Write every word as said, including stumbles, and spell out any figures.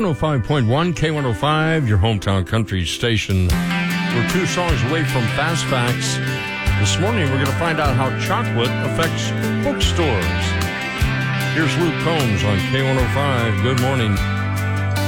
oh five point one, K one oh five, your hometown country station. We're two songs away from Fast Facts. This morning, we're going to find out how chocolate affects bookstores. Here's Luke Combs on K one oh five. Good morning.